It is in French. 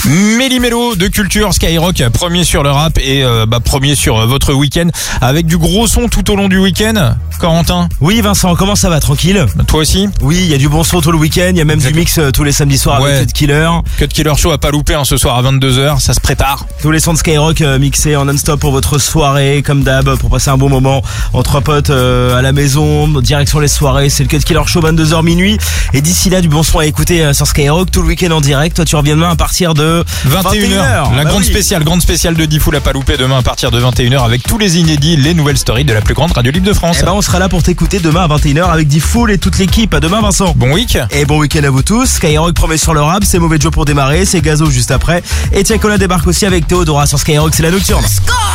Méli-mélo de culture Skyrock, premier sur le rap et premier sur votre week-end avec du gros son tout au long du week-end. Corentin? Oui Vincent, comment ça va? Tranquille? Toi aussi? Oui, il y a du bon son tout le week-end, il y a même du mix tous les samedis soirs avec Cut Killer. Cut Killer Show à pas louper ce soir à 22h, ça se prépare. Tous les sons de Skyrock mixés en non-stop pour votre soirée, comme d'hab, pour passer un bon moment entre potes à la maison, direction les soirées, c'est le Cut Killer Show 22h minuit. Et d'ici là, du bon son à écouter sur Skyrock tout le week-end en direct. Toi tu reviens demain à partir de 21h. La grande spéciale de Diffoul à pas louper demain à partir de 21h avec tous les inédits, les nouvelles stories de la plus grande radio libre de France. Et on sera là pour t'écouter demain à 21h avec Diffoul et toute l'équipe. À demain Vincent. Bon week. Et bon week-end à vous tous. Skyrock promet sur le rap, c'est Mauvais Joe pour démarrer, c'est Gazo juste après. Et Tiakola débarque aussi avec Théodora sur Skyrock, c'est la nocturne.